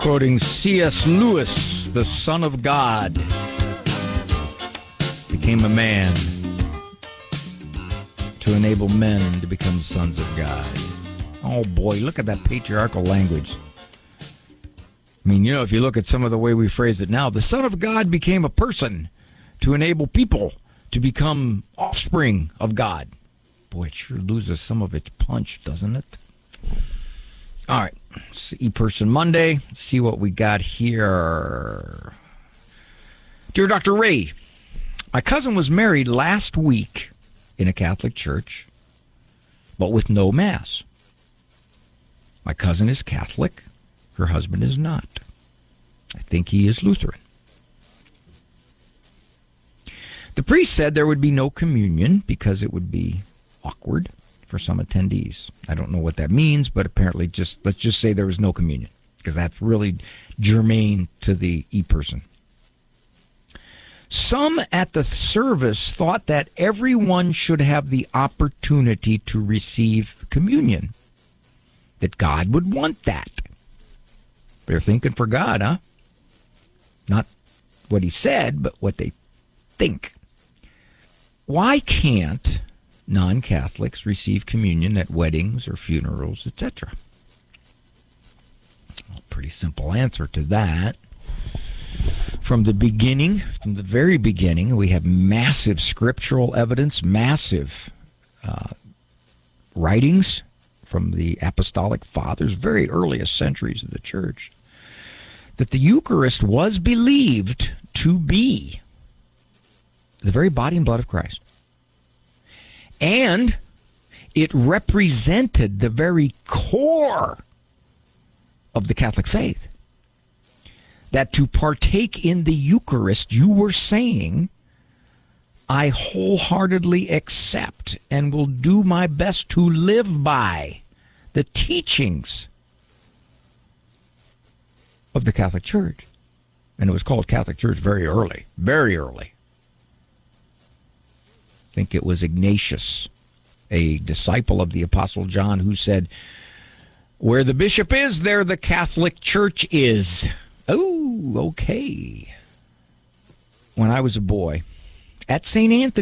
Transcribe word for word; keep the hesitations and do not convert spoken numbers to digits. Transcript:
Quoting C S Lewis, the Son of God became a man to enable men to become sons of God. Oh boy, look at that patriarchal language. I mean, you know, if you look at some of the way we phrase it now, the Son of God became a person to enable people to become offspring of God. Boy, it sure loses some of its punch, doesn't it? All right, it's E-Person Monday. Let's see what we got here. Dear Doctor Ray, my cousin was married last week in a Catholic church, but with no Mass. My cousin is Catholic. Her husband is not. I think he is Lutheran. The priest said there would be no communion because it would be awkward for some attendees. I don't know what that means, but apparently just let's just say there was no communion because that's really germane to the E-Person. Some at the service thought that everyone should have the opportunity to receive communion, that God would want that. They're thinking for God, huh? Not what he said, but what they think. Why can't non-Catholics receive communion at weddings or funerals, et cetera? Well, pretty simple answer to that. From the beginning, from the very beginning, we have massive scriptural evidence, massive uh, writings from the apostolic fathers, very earliest centuries of the church, that the Eucharist was believed to be the very body and blood of Christ. And it represented the very core of the Catholic faith. That to partake in the Eucharist, you were saying, I wholeheartedly accept and will do my best to live by the teachings of the Catholic Church. And it was called Catholic Church very early, very early. I think it was Ignatius, a disciple of the Apostle John, who said, where the bishop is, there the Catholic Church is. Oh, okay. When I was a boy, at Saint Anthony,